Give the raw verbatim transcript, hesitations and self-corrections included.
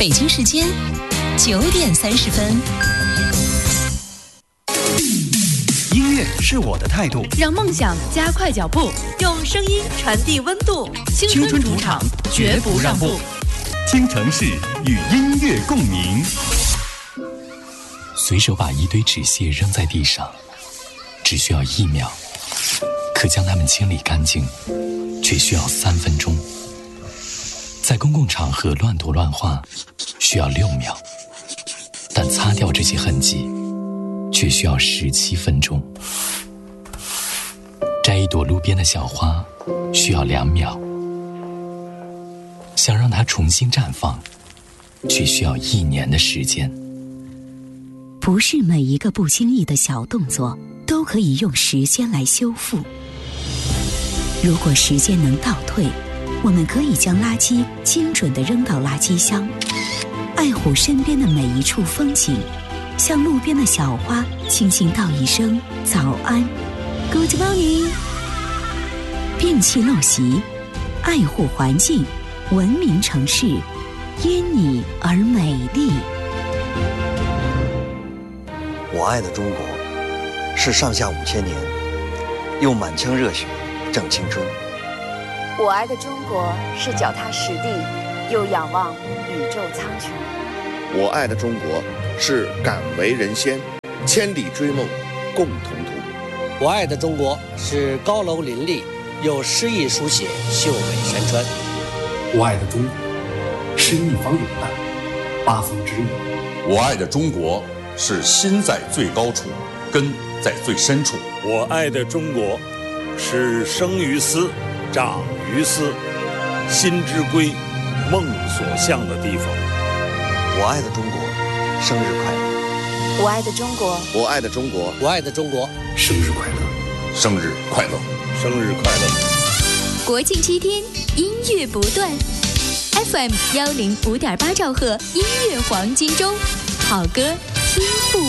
北京时间九点三十分。 音乐是我的态度， 让梦想加快脚步，用声音传递温度。青春主场，绝不让步。 京城市与音乐共鸣。 随手把一堆纸屑扔在地上，只需要一秒；可将它们清理干净，却需要三分钟。在公共场合乱涂乱画，需要六秒；但擦掉这些痕迹，却需要十七分钟。摘一朵路边的小花，需要两秒；想让它重新绽放，却需要一年的时间。 不是每一个不经意的小动作都可以用时间来修复。如果时间能倒退，我们可以将垃圾精准地扔到垃圾箱，爱护身边的每一处风景，向路边的小花轻轻道一声早安 Good morning。 摒弃陋习，爱护环境，文明城市因你而美丽。 我爱的中国是上下五千年，用满腔热血正青春。 我爱的中国是脚踏实地，又仰望宇宙苍穹。 我爱的中国是敢为人先，千里追梦共同途。 我爱的中国是高楼林立，又诗意书写秀美山川。 我爱的中国是一方有难，八方支援。 我爱的中国是心在最高处，根在最深处。 我爱的中国是生于斯，长于斯，心之归，梦所向的地方。 我爱的中国，生日快乐！ 我爱的中国， 我爱的中国， 我爱的中国， 生日快乐！ 生日快乐！ 生日快乐！ 国庆七天，音乐不断 ，F M 幺零五点八兆赫，音乐黄金周，好歌听不